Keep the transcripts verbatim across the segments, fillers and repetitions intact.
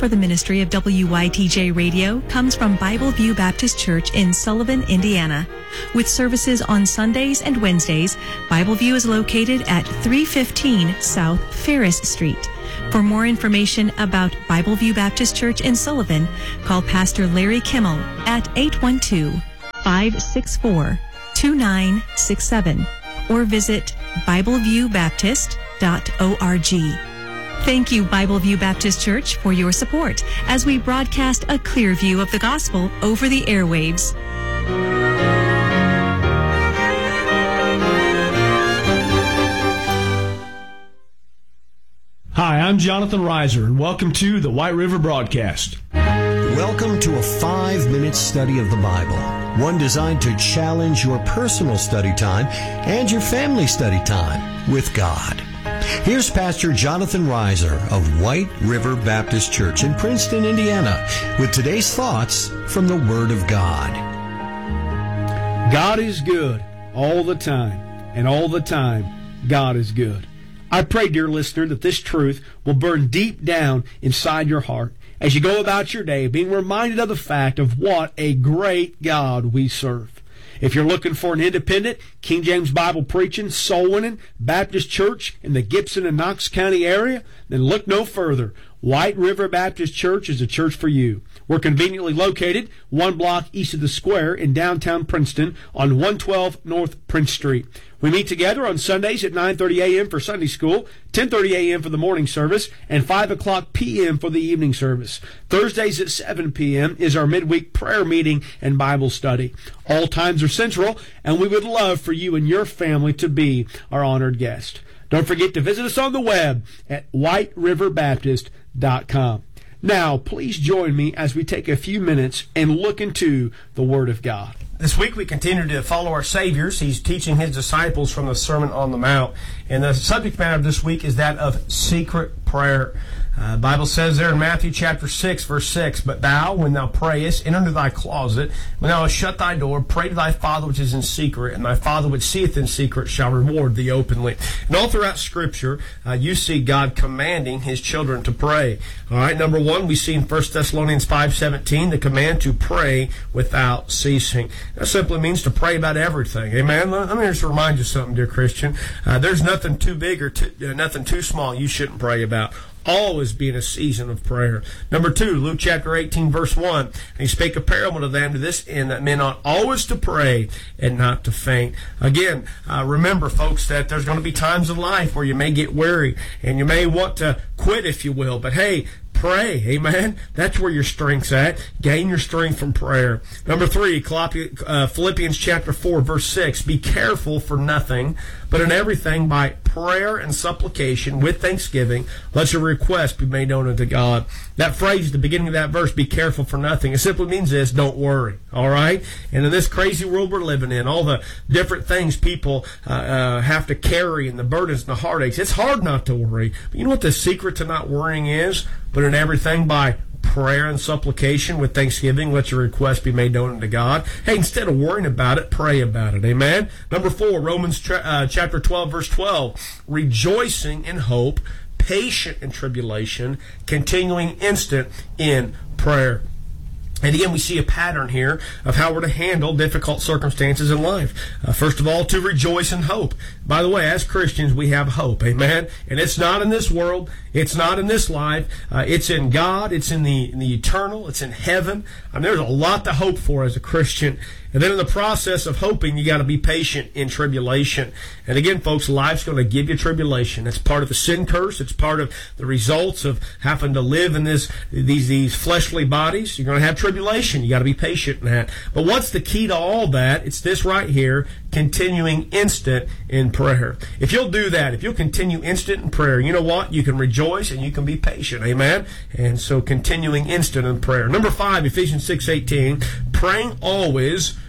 for the ministry of W Y T J Radio comes from Bible View Baptist Church in Sullivan, Indiana. With services on Sundays and Wednesdays, Bible View is located at three fifteen South Ferris Street. For more information about Bible View Baptist Church in Sullivan, call Pastor Larry Kimmel at eight one two, five six four, two nine six seven or visit bible view baptist dot org. Thank you, Bible View Baptist Church, for your support as we broadcast a clear view of the gospel over the airwaves. Hi, I'm Jonathan Reiser, and welcome to the White River Broadcast. Welcome to a five-minute study of the Bible, one designed to challenge your personal study time and your family study time with God. Here's Pastor Jonathan Reiser of White River Baptist Church in Princeton, Indiana, with today's thoughts from the Word of God. God is good all the time, and all the time, God is good. I pray, dear listener, that this truth will burn deep down inside your heart as you go about your day, being reminded of the fact of what a great God we serve. If you're looking for an independent, King James Bible preaching, soul-winning Baptist church in the Gibson and Knox County area, then look no further. White River Baptist Church is a church for you. We're conveniently located one block east of the square in downtown Princeton on one twelve North Prince Street. We meet together on Sundays at nine thirty a.m. for Sunday school, ten thirty a.m. for the morning service, and five o'clock p.m. for the evening service. Thursdays at seven p.m. is our midweek prayer meeting and Bible study. All times are central, and we would love for you and your family to be our honored guest. Don't forget to visit us on the web at white river baptist dot com. Now, please join me as we take a few minutes and look into the Word of God. This week we continue to follow our Savior. He's teaching His disciples from the Sermon on the Mount. And the subject matter of this week is that of secret prayer. Uh, the Bible says there in Matthew chapter six, verse six, "But thou, when thou prayest, enter into thy closet. When thou hast shut thy door, pray to thy Father which is in secret, and thy Father which seeth in secret shall reward thee openly." And all throughout Scripture, uh, you see God commanding His children to pray. All right, number one, we see in First Thessalonians five seventeen the command to pray without ceasing. That simply means to pray about everything. Amen? Let me just remind you something, dear Christian. Uh, there's nothing too big or too, uh, nothing too small you shouldn't pray about. Always be in a season of prayer. Number two, Luke chapter eighteen, verse one. "And he spake a parable to them to this end, that men ought always to pray and not to faint." Again, uh, remember, folks, that there's going to be times in life where you may get weary and you may want to quit, if you will. But hey, pray, amen? That's where your strength's at. Gain your strength from prayer. Number three, Philippians chapter four, verse six. "Be careful for nothing, but in everything by prayer and supplication with thanksgiving, let your request be made known unto God." That phrase, the beginning of that verse, "be careful for nothing," it simply means this: don't worry, all right? And in this crazy world we're living in, all the different things people uh, uh, have to carry and the burdens and the heartaches, it's hard not to worry. But you know what the secret to not worrying is? But in everything by prayer and supplication with thanksgiving, let your request be made known unto God. Hey, instead of worrying about it, pray about it. Amen? Number four, Romans tra- uh, chapter twelve, verse twelve. "Rejoicing in hope, patient in tribulation, continuing instant in prayer." And again, we see a pattern here of how we're to handle difficult circumstances in life. Uh, first of all, to rejoice in hope. By the way, as Christians, we have hope, amen? And it's not in this world. It's not in this life. Uh, it's in God. It's in the, in the eternal. It's in heaven. I mean, there's a lot to hope for as a Christian. And then in the process of hoping, you got to be patient in tribulation. And again, folks, life's going to give you tribulation. It's part of the sin curse. It's part of the results of having to live in this these these fleshly bodies. You're going to have tribulation. You got to be patient in that. But what's the key to all that? It's this right here: continuing instant in prayer. If you'll do that, if you'll continue instant in prayer, you know what? You can rejoice and you can be patient. Amen? And so continuing instant in prayer. Number five, Ephesians six eighteen, "Praying always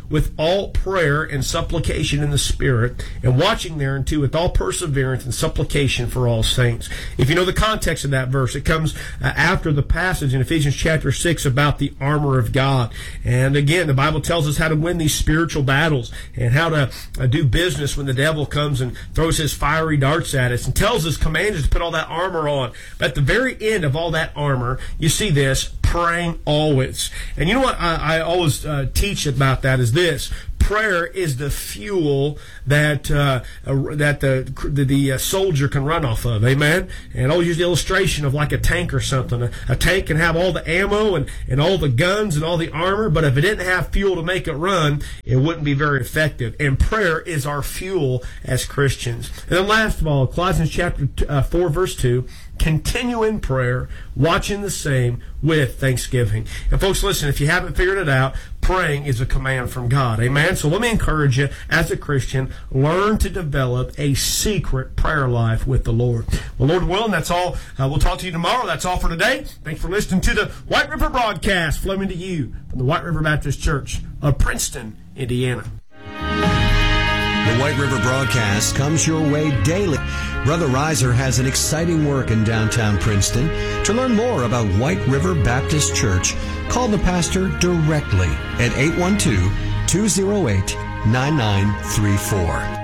with all prayer and supplication in the Spirit, and watching thereunto with all perseverance and supplication for all saints. If you know the context of that verse, it comes uh, after the passage in Ephesians chapter six about the armor of God. And again, the Bible tells us how to win these spiritual battles and how to uh, do business when the devil comes and throws his fiery darts at us, and tells us, commands us to put all that armor on. But at the very end of all that armor, you see this, praying always. And you know what I, I always uh, teach about that is this: prayer is the fuel that uh, uh, that the the, the uh, soldier can run off of. Amen. And I'll use the illustration of like a tank or something. A, a tank can have all the ammo and, and all the guns and all the armor, but if it didn't have fuel to make it run, it wouldn't be very effective. And prayer is our fuel as Christians. And then last of all, Colossians chapter uh, four, verse two, continue in prayer, watching the same with thanksgiving. And folks, listen, if you haven't figured it out, praying is a command from God. Amen? So let me encourage you, as a Christian, learn to develop a secret prayer life with the Lord. Well, Lord willing, that's all. Uh, we'll talk to you tomorrow. That's all for today. Thanks for listening to the White River broadcast, flowing to you from the White River Baptist Church of Princeton, Indiana. The White River broadcast comes your way daily. Brother Reiser has an exciting work in downtown Princeton. To learn more about White River Baptist Church, call the pastor directly at eight one two, two oh eight, nine nine three four.